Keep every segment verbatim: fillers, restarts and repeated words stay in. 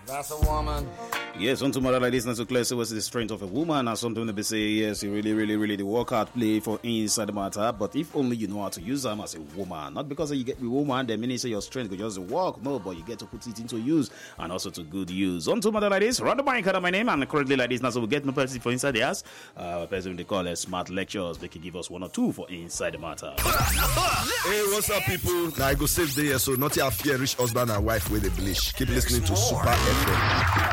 That's a woman. Yes, on tomorrow like this, not so clear. So what's the strength of a woman? And something to be say, yes, you really, really, really the work hard play for inside the matter. But if only you know how to use them as a woman, not because you get the woman, the minute say your strength could just work. No, but you get to put it into use and also to good use. On tomorrow like this, run the mic out of my name and currently like this. Now, so we get no person for inside the house. Uh, person they call it smart lectures. They can give us one or two for inside the matter. Hey, what's up, people? Now I go save the year, so not your fear rich husband and wife with a bleach. Keep listening to Super F M.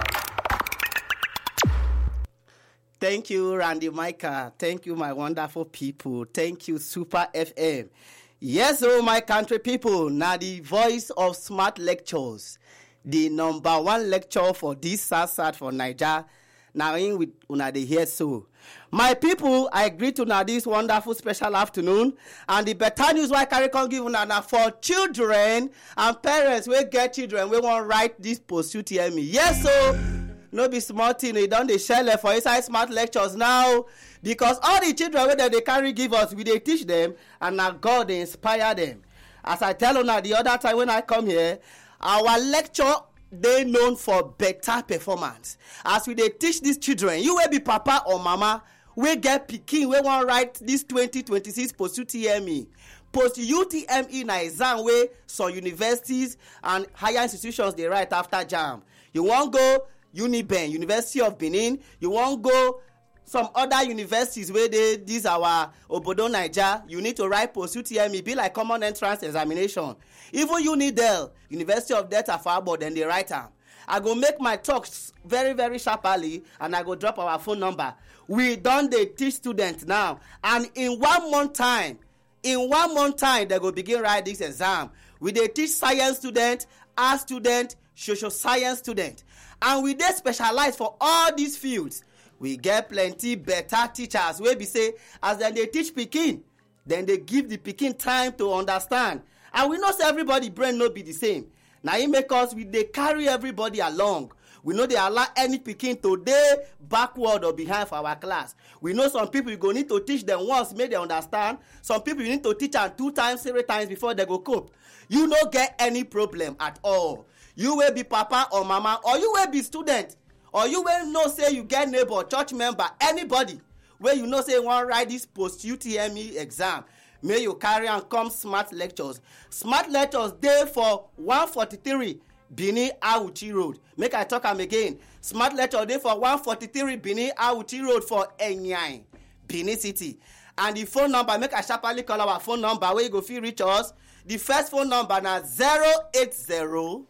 Thank you, Randy Micah. Thank you, my wonderful people. Thank you, Super F M. Yes, oh, my country people. Now the voice of smart lectures. The number one lecture for this SASAT for Niger. Now in with una dey hear so. My people, I greet una this wonderful special afternoon. And the better news why I carry come give una na for children and parents wey get children wey wan write this post U T M E. Yes, so no be small thing, e don dey shele for inside smart lectures now. Because all the children wey dem dey carry give us, we dey teach them, and na God dey inspire them. As I tell una the other time when I come here, our lecture dey known for better performance. As we dey teach these children, you wey be papa or mama wey get pikin wey wan write this twenty twenty-six post U T M E. Post U T M E na exam wey some universities and higher institutions dey write after JAMB. You wan go Uniben, University of Benin, you wan go some other universities wey dey this our obodo Naija, you need to write post U T M E, be like common entrance examination. Even UNIDEL, University of Delta Farbod, then they write am. I go make my talks very very sharply and I go drop our phone number. We don dey teach students now, and in one month time, in one month time they go begin write this exam. We dey teach science student, art student, social science student, and we dey specialize for all these fields. We get plenty better teachers wey be say as dem dey teach pikin, then they give the pikin time to understand. And we know say everybody brain no be the same. Na im make us we dey carry everybody along. We no dey allow any pikin to dey backward or behind for our class. We know some people you go need to teach them once make they understand. Some people you need to teach them two times, three times before they go cope. You no get any problem at all. You will be papa or mama, or you will be student, or you will know say you get neighbor, church member, anybody where you know say wan write this post U T M E exam. May you carry and come smart lectures. Smart lectures dey for one forty-three Benin Auchi Road. Make I talk am again. Smart lecture dey for one forty-three Benin Auchi Road for Enyai, Benin City. And the phone number, make I sharply call our phone number where you go fit reach us. The first phone number na zero eight zero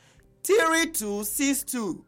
three two six two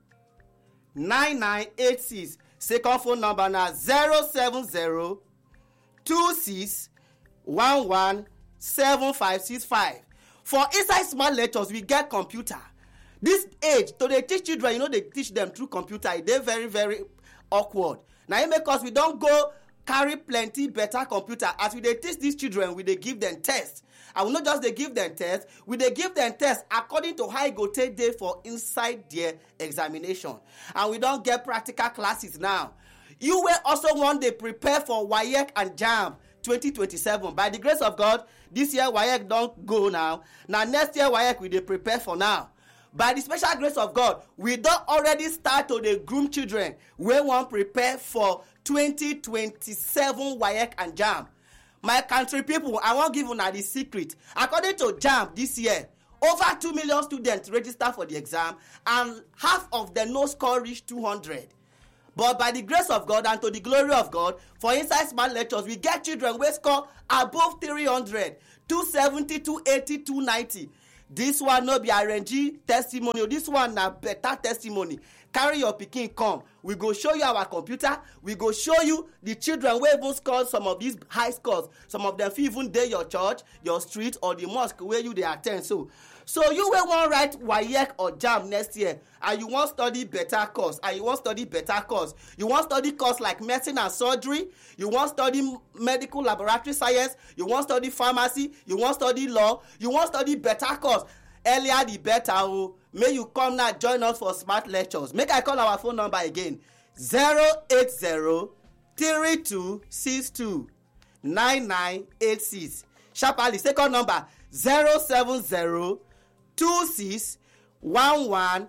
nine nine eight six. Second phone number na zero seven zero two six one one seven five six five. For inside smart lectures, we get computer. This age, to dey teach children, you know, they teach them through computer. E dey very, very awkward. Now, it make us, we don't go carry plenty better computer. As we dey teach these children, we dey give them tests. And we not just they give them tests, we they give them tests according to how it go take day for inside their examination. And we don't get practical classes now. You will also want to prepare for W A E C and JAMB twenty twenty-seven. By the grace of God, this year W A E C don't go now. Now next year W A E C we they prepare for now. By the special grace of God, we don't already start to the groom children. We want prepare for twenty twenty-seven W A E C and JAMB. My country people, I won't give you the secret. According to JAMB this year, over two million students register for the exam, and half of them no score reach two hundred. But by the grace of God and to the glory of God, for inside smart lectures, we get children who score above three hundred, two seventy, two eighty, two ninety. This one no be R N G testimony. This one na better testimony. Carry your pikin come. We go show you our computer. We go show you the children who even score some of these high scores. Some of them even dey your church, your street, or the mosque where you dey attend. So, so you will want write W A E C or JAMB next year, and you want study better course, and you want study better course. You want study course like medicine and surgery. You want study medical laboratory science. You want study pharmacy. You want study law. You want study better course. Earlier the better. Oh, may you come now join us for smart lectures. Make I call our phone number again: zero eight zero three two six two nine nine eight six. Sharply, second number zero seven zero two six one one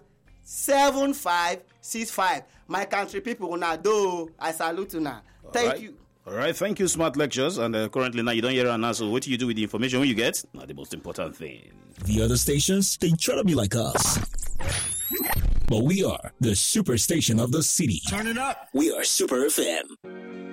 seven five six five. My country people, una do. I salute una. Thank right. you. All right, thank you, Smart Lectures. And uh, currently now you don't hear an answer. What do you do with the information when you get? Not the most important thing. The other stations, they try to be like us. But we are the super station of the city. Turn it up. We are Super F M.